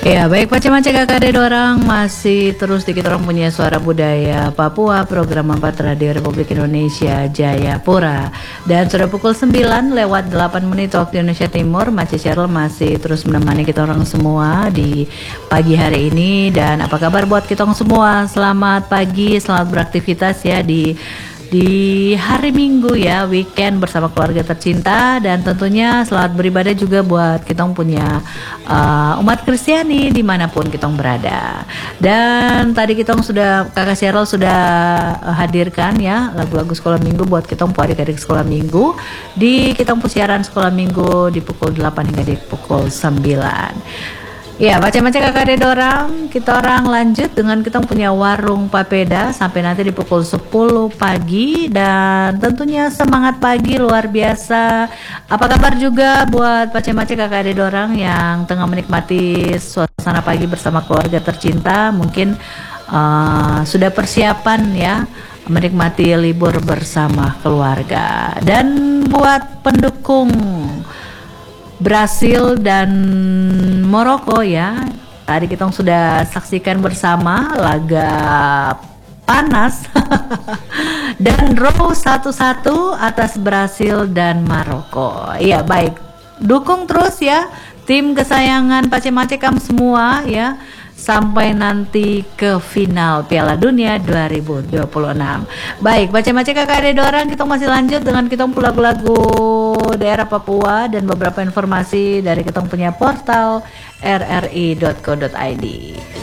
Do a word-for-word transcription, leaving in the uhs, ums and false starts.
Ya, baik Pace-Mace Kakak Dede orang masih terus di kita orang punya suara budaya Papua, program empat Radio Republik Indonesia Jayapura. Dan sudah pukul sembilan lewat delapan menit waktu Indonesia Timur. Mace Cheryl masih terus menemani kita orang semua di pagi hari ini. Dan apa kabar buat kita orang semua? Selamat pagi, selamat beraktivitas ya di di hari Minggu ya, weekend bersama keluarga tercinta. Dan tentunya selamat beribadah juga buat kita punya uh, umat Kristiani dimanapun kita berada. Dan tadi kita sudah, kakak Cheryl sudah hadirkan ya lagu-lagu sekolah minggu buat kita untuk adik-adik sekolah minggu di kita siaran sekolah minggu di pukul delapan hingga di pukul sembilan. Ya, Pace-Mace Kakak Dede orang, kita orang lanjut dengan kita punya warung papeda sampai nanti di pukul sepuluh pagi. Dan tentunya semangat pagi luar biasa. Apa kabar juga buat Pace-Mace Kakak Dede orang yang tengah menikmati suasana pagi bersama keluarga tercinta. Mungkin uh, sudah persiapan ya menikmati libur bersama keluarga. Dan buat pendukung Brasil dan Maroko ya, tadi kita sudah saksikan bersama laga panas dan draw satu satu atas Brasil dan Maroko. Iya, baik, dukung terus ya tim kesayangan Pace-Mace kam semua ya sampai nanti ke final Piala Dunia dua ribu dua puluh enam. Baik, Pace-Mace Kakak Dede orang, kita masih lanjut dengan kita lagu-lagu daerah Papua dan beberapa informasi dari kita punya portal r r i dot co dot i d.